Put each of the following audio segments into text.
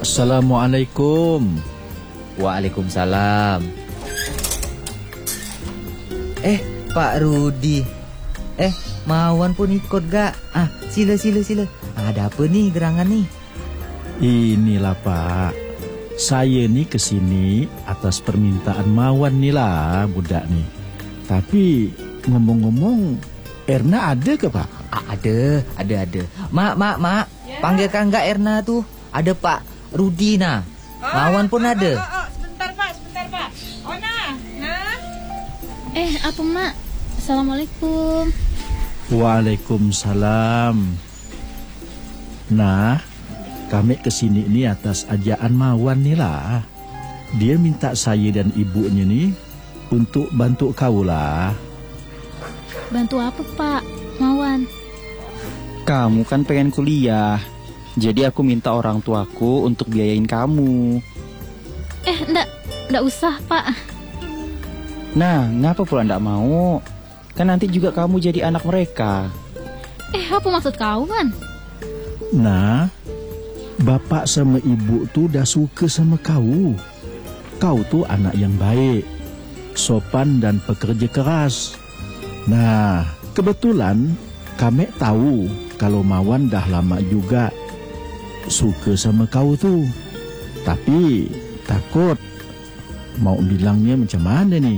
Assalamualaikum. Waalaikumsalam. Pak Rudi. Mawan pun ikut gak? Sila. Ada apa nih gerangan nih? Inilah Pak, saya nih kesini atas permintaan Mawan nih lah budak nih. Tapi ngomong-ngomong, Erna ada ke Pak? Ada. Mak, ya. Panggilkan gak Erna tuh? Ada Pak Rudi nah. Mawan pun ada. Sebentar Pak. Ona, nah. Apa Mak? Assalamualaikum. Waalaikumsalam. Nah, kami kesini ini atas ajaan Mawan nih lah. Dia minta saya dan ibunya nih untuk bantu kau lah. Bantu apa Pak Mawan? Kamu kan pengen kuliah, jadi aku minta orang tuaku untuk biayain kamu. Nggak usah Pak. Nah, ngapa pula ndak mau? Kan nanti juga kamu jadi anak mereka. Apa maksud kau kan? Nah, bapak sama ibu tuh udah suka sama kau. Kau tuh anak yang baik, sopan dan pekerja keras. Nah, kebetulan kami tahu kalau Mawan dah lama juga suka sama kau tuh. Tapi takut mau bilangnya macam mana nih?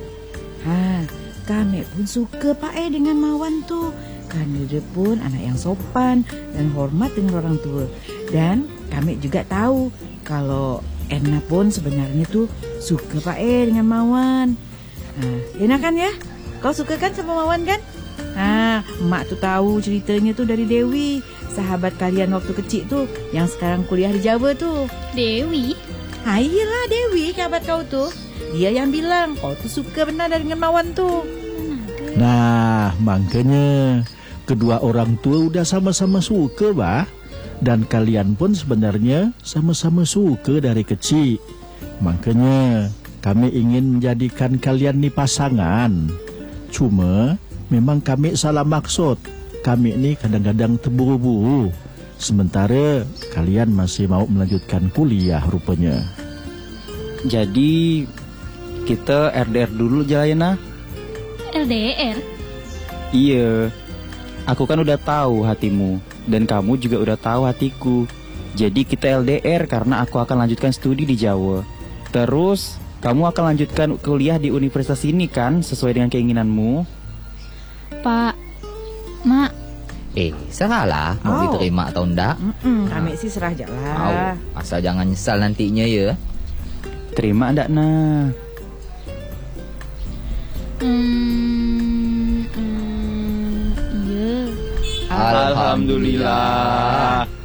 Kami pun suka Pak dengan Mawan tuh. Karena dia pun anak yang sopan dan hormat dengan orang tua. Dan kami juga tahu kalau Erna pun sebenarnya tuh suka Pak dengan Mawan. Enak kan ya? Kau suka kan sama Mawan kan? Emak tuh tahu ceritanya tuh dari Dewi, sahabat kalian waktu kecil tuh, yang sekarang kuliah di Jawa tuh. Dewi? Iyalah Dewi, sahabat kau tuh. Dia yang bilang kau tuh suka benar dengan Mawan tuh. Nah, makanya kedua orang tua udah sama-sama suka, bah. Dan kalian pun sebenarnya sama-sama suka dari kecil. Makanya kami ingin menjadikan kalian nih pasangan. Cuma memang kami salah maksud. Kami ini kadang-kadang terburu-buru. Sementara kalian masih mau melanjutkan kuliah rupanya. Jadi kita RDR dulu Jalayana. LDR? Iya. Aku kan udah tahu hatimu, dan kamu juga udah tahu hatiku. Jadi kita LDR karena aku akan lanjutkan studi di Jawa. Terus kamu akan lanjutkan kuliah di universitas ini kan, sesuai dengan keinginanmu? Pak, Mak. Salah mau diterima atau enggak? Kami sih serah aja lah. Asal jangan nyesal nantinya ya. Terima enggak nah? Iya. Alhamdulillah.